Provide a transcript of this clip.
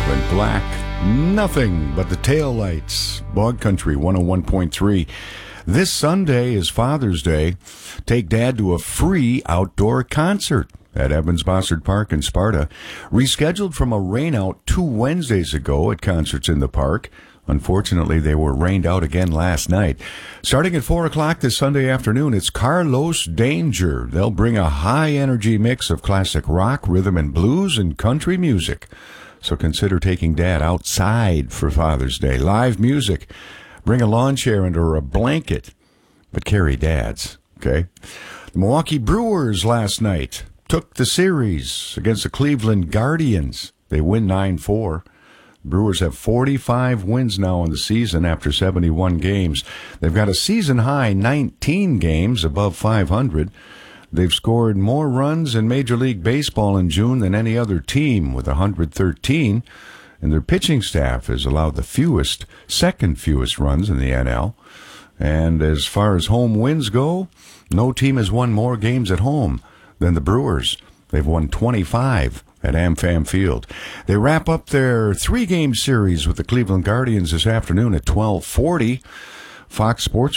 went black. Nothing but the taillights. Bog Country 101.3. This Sunday is Father's Day. Take Dad to a free outdoor concert at Evans Bossard Park in Sparta. Rescheduled from a rainout 2 Wednesdays ago at Concerts in the Park. Unfortunately, they were rained out again last night. Starting at 4 o'clock this Sunday afternoon, it's Carlos Danger. They'll bring a high-energy mix of classic rock, rhythm and blues, and country music. So consider taking Dad outside for Father's Day. Live music. Bring a lawn chair and or a blanket, but carry Dad's, okay? The Milwaukee Brewers last night took the series against the Cleveland Guardians. They win 9-4. Brewers have 45 wins now in the season after 71 games. They've got a season-high 19 games above 500. They've scored more runs in Major League Baseball in June than any other team with 113, and their pitching staff has allowed the second fewest runs in the NL. And as far as home wins go, no team has won more games at home than the Brewers. They've won 25 at AmFam Field. They wrap up their 3-game series with the Cleveland Guardians this afternoon at 12:40. Fox Sports